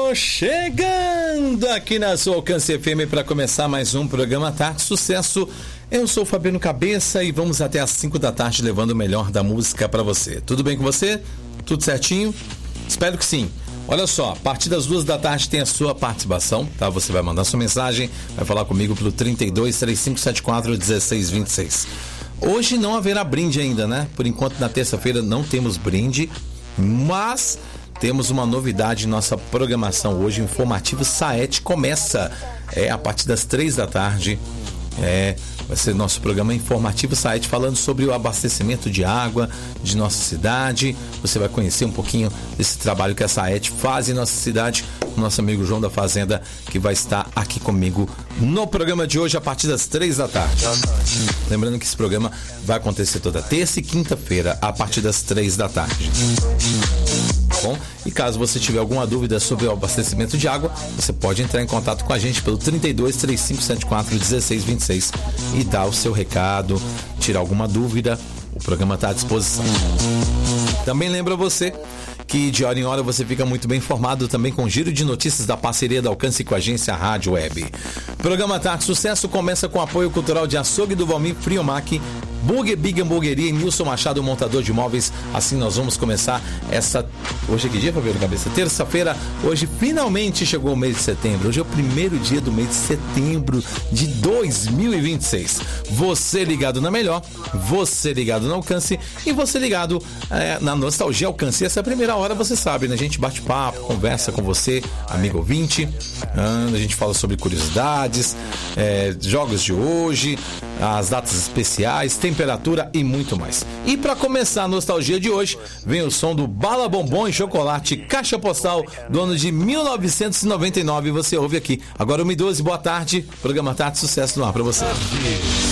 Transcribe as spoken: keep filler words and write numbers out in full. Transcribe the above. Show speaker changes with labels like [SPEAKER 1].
[SPEAKER 1] Tô chegando aqui na sua Alcance F M para começar mais um programa Tarde Sucesso. Eu sou o Fabiano Cabeça e vamos até às cinco da tarde levando o melhor da música para você. Tudo bem com você? Tudo certinho? Espero que sim. Olha só, a partir das duas da tarde tem a sua participação, tá? Você vai mandar sua mensagem, vai falar comigo pelo trinta e dois, trinta e cinco setenta e quatro, dezesseis vinte e seis. Hoje não haverá brinde ainda, né? Por enquanto, na terça-feira não temos brinde, mas temos uma novidade em nossa programação hoje. O Informativo Saete começa é, a partir das três da tarde. É, vai ser nosso programa Informativo Saete falando sobre o abastecimento de água de nossa cidade. Você vai conhecer um pouquinho desse trabalho que a Saete faz em nossa cidade. O nosso amigo João da Fazenda, que vai estar aqui comigo no programa de hoje a partir das três da tarde. Lembrando que esse programa vai acontecer toda terça e quinta-feira a partir das três da tarde. Bom, e caso você tiver alguma dúvida sobre o abastecimento de água, você pode entrar em contato com a gente pelo trinta e dois, trinta e cinco setenta e quatro, dezesseis vinte e seis e dar o seu recado, tirar alguma dúvida. O programa está à disposição. Também lembra você que de hora em hora você fica muito bem informado também com o giro de notícias da parceria da Alcance com a agência Rádio Web. O programa Tarde Sucesso começa com apoio cultural de Açougue do Valmir Friomac, Burger Big Hamburgueria e Nilson Machado, montador de imóveis. Assim nós vamos começar essa... Hoje é que dia, Fabiano Cabeça? Terça-feira. Hoje finalmente chegou o mês de setembro. Hoje é o primeiro dia do mês de setembro de dois mil e vinte e seis. Você ligado na melhor, você ligado no Alcance e você ligado é, na Nostalgia Alcance. Essa é a primeira hora, você sabe, né? A gente bate papo, conversa com você, amigo ouvinte. A gente fala sobre curiosidades, é, jogos de hoje, as datas especiais, temperatura e muito mais. E para começar a nostalgia de hoje, vem o som do Bala Bombom e Chocolate Caixa Postal do ano de mil novecentos e noventa e nove. Você ouve aqui. Agora uma e doze, boa tarde. Programa Tarde Sucesso no ar para você.